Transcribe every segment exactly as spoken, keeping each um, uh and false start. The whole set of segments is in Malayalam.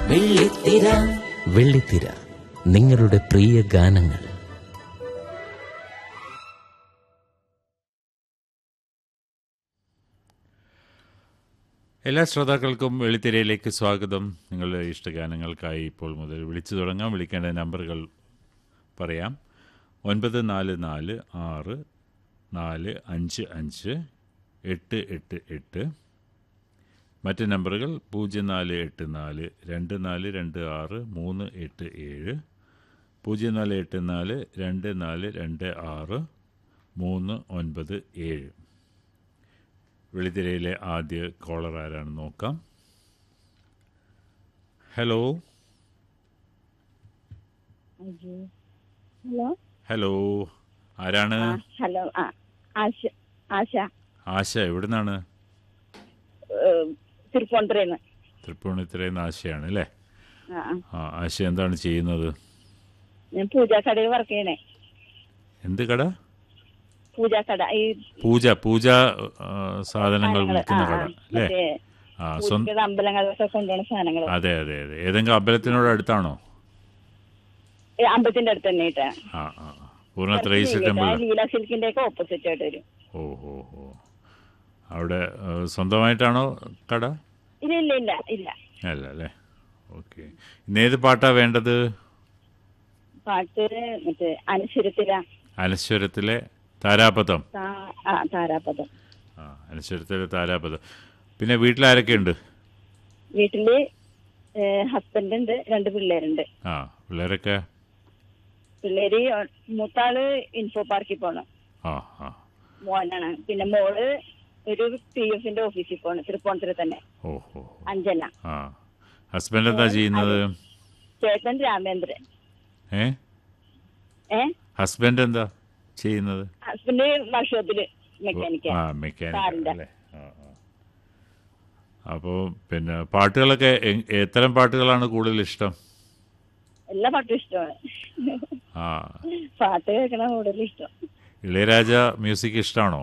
വെള്ളിത്തിര. വെള്ളിത്തിര, നിങ്ങളുടെ പ്രിയ ഗാനങ്ങൾ. എല്ലാ ശ്രോതാക്കൾക്കും വെള്ളിത്തിരയിലേക്ക് സ്വാഗതം. നിങ്ങളുടെ ഇഷ്ടഗാനങ്ങൾക്കായി ഇപ്പോൾ മുതൽ വിളിച്ചു തുടങ്ങാം. വിളിക്കേണ്ട നമ്പറുകൾ പറയാം. ഒൻപത് നാല് നാല് ആറ് നാല് അഞ്ച് അഞ്ച് എട്ട് എട്ട് എട്ട്. മറ്റ് നമ്പറുകൾ പൂജ്യം നാല് എട്ട് നാല് രണ്ട് നാല് രണ്ട് ആറ് മൂന്ന് എട്ട് ഏഴ്, പൂജ്യം നാല് എട്ട് നാല് രണ്ട് നാല് രണ്ട് ആറ് മൂന്ന് ഒൻപത് ഏഴ്. വെള്ളിത്തിരയിലെ ആദ്യ കോളർ ആരാണ് നോക്കാം. ഹലോ ഹലോ ഹലോ ആരാണ്? ഹലോ ആശ ആശ ആശ. എവിടുന്നാണ്? തിരുപ്പൂണിത്തുറന്ന്. തൃപ്പൂണിത്തുറയിൽ ആശയാണ് അല്ലേ? ആ, ആശ എന്താണ് ചെയ്യുന്നത്? ഞാൻ പൂജാ കടയിൽ വർക്ക് ചെയ്യണേ. എന്ത് കട? പൂജാ കട. ഈ പൂജ പൂജ ആ, സാധനങ്ങൾ വിൽക്കുന്ന കട അല്ലേ? ആ, സ്വന്തം അമ്പലങ്ങളിലൊക്കെ കൊണ്ടുപോകുന്ന സാധനങ്ങൾ. അതെ അതെ അതെ. ഏതെങ്കിലും അമ്പലത്തിനോട് അടുത്താണോ? അമ്പലത്തിന്റെ അടുത്ത് തന്നെ ആയിട്ട്. ആ ആ പൂർണ്ണ ഈശ്വര ടെമ്പിൾ. ലീല സിൽക്കിന്റെ ഒക്കെ ഓപ്പോസിറ്റ് ആയിട്ട് വരും. ഓ ഓ ഓ. അവിടെ ആ, സ്വന്തമായിട്ടാണോ കട? ഇല്ല ഇല്ല ഇല്ല ഇല്ല അല്ല അല്ലേ? ഓക്കെ. ഇന്നേത് പാട്ടാ വേണ്ടത്? പാട്ട് മറ്റേ അനശ്വരത്തില. അനശ്വരത്തിലെ താരാപഥം. ആ താരാപഥം. ആ, അനശ്വരത്തിലെ താരാപഥം. പിന്നെ വീട്ടിലാരൊക്കെയുണ്ട്? വീട്ടില് ഹസ്ബൻഡ് ഉണ്ട്, രണ്ട് പിള്ളേരുണ്ട്. ആ, പിള്ളേരൊക്കെ? പിള്ളേര് മൂത്താള് ഇൻഫോ പാർക്കിൽ പോണം, ആ ആ മോനാണ്. പിന്നെ മോള് ഒരു പി എഫിന്റെ ഓഫീസിൽ പോണം, തൃപ്പൂണിത്തുറ തന്നെ. ഓ ഓ. അഞ്ജന. ആ, ഹസ്ബൻഡ് എന്താ ചെയ്യുന്നത്? ചേട്ടൻ രാമേന്ദ്രൻ. ഏ ഏ ഹസ്ബൻഡ് എന്താ ചെയ്യുന്നത്? Husband വർക്ക്ഷോപ്പില് mechanical. ആ, മെക്കാനിക്കൽ അല്ലേ? ആ ആ. അപ്പോൾ പിന്നെ പാട്ടുകളൊക്കെ എ- എത്തരം പാട്ടുകളാണ് കൂടുതൽ ഇഷ്ടം? എല്ലാ പാട്ടും ഇഷ്ടമാണ്. ആ, പാട്ട് കേൾക്കണ കൂടുതൽ ഇഷ്ടം. ഇളയരാജ മ്യൂസിക് ഇഷ്ടമാണോ?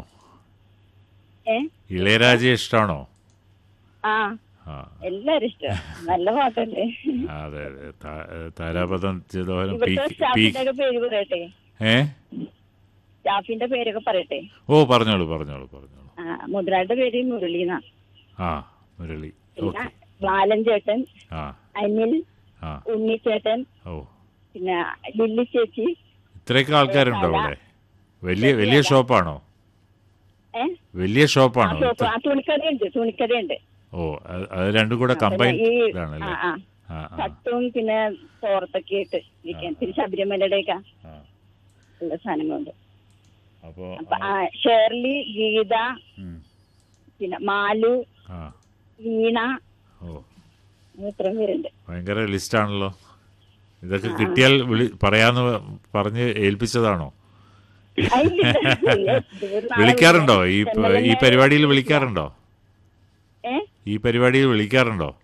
ഏ ഇളയരാജ ഇഷ്ടമാണോ? ആ ആ, എല്ലാരും ഇഷ്ടം. നല്ല പാട്ടല്ലേ. അതെ അതെ. താ- താരാപഥം ചിദോഹരം പി ഇവിടുത്തെ പി സ്റ്റാഫിന്റെ ഒക്കെ പേര് പറയട്ടെ. ഏ സ്റ്റാഫിന്റെ പേരൊക്കെ പറയട്ടെ. ഓ, പറഞ്ഞോളൂ പറഞ്ഞോളൂ പറഞ്ഞോളൂ. ആ മുതലാളിയുടെ പേര് മുരളീന. ആ, മുരളി. പിന്നെ ഓക്കെ. ബാലൻ ചേട്ടൻ, ആ അനിൽ, ആ ഉണ്ണിച്ചേട്ടൻ, ഓ. പിന്നെ ലില്ലി ചേച്ചി. ഇത്രയൊക്കെ ആൾക്കാരുണ്ടോ അവിടെ? വലിയ വലിയ ഷോപ്പാണോ? ഏ വലിയ ആ ഷോപ്പാണോ? ഷോപ്പ്, ആ തുണിക്കടയുണ്ട്, തുണിക്കടയുണ്ട്. ഓ, അത് അത് രണ്ടും കൂടെ കമ്പൈൻ ഈ ഇതാണല്ലേ? ആ ആ ആ ആ ഷർട്ടും പിന്നെ തോർത്തൊക്കെ ഇട്ട് ഇരിക്കാൻ. പിന്നെ ശബരിമലയുടെ ഒക്കെ ആ. ഉള്ള സാധനങ്ങളുണ്ട്. അപ്പോൾ അപ്പൊ ആ ഷേർലി, ഗീത, ഉം. പിന്നെ മാലു, ആ വീണ, ഓ, ഇത്രയും പേരുണ്ട്. ഭയങ്കര ലിസ്റ്റാണല്ലോ. ഇതൊക്കെ കിട്ടിയാൽ വിളി പറയാന്ന് പറഞ്ഞ് ഏൽപ്പിച്ചതാണോ? ആ, ഇല്ല, ഇല്ല. ഇത് നാളെ വിളിക്കാറുണ്ടോ? ഈ ചെന്നൈ ഈ പരിപാടിയിൽ വിളിക്കാറുണ്ടോ? ഏ ഈ പരിപാടിയിൽ വിളിക്കാറുണ്ടോ?